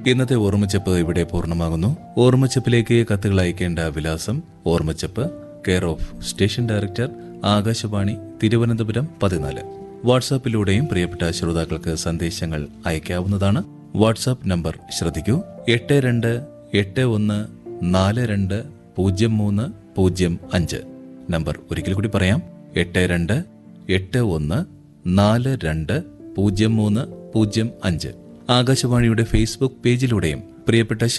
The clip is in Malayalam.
ഇന്നത്തെ ഓർമ്മച്ചപ്പ് ഇവിടെ പൂർണ്ണമാകുന്നു. ഓർമ്മച്ചപ്പിലേക്ക് കത്തുകൾ അയക്കേണ്ട വിലാസം: ഓർമ്മച്ചപ്പ്, care of station director, Akashvani, Thiruvananthapuram 14. വാട്സാപ്പിലൂടെയും പ്രിയപ്പെട്ട ശ്രോതാക്കൾക്ക് സന്ദേശങ്ങൾ അയക്കാവുന്നതാണ്. വാട്സാപ്പ് നമ്പർ ശ്രദ്ധിക്കൂ: 8281420305. നമ്പർ ഒരിക്കൽ കൂടി പറയാം: 8281420305. ആകാശവാണിയുടെ ഫേസ്ബുക്ക് പേജിലൂടെയും പ്രിയപ്പെട്ട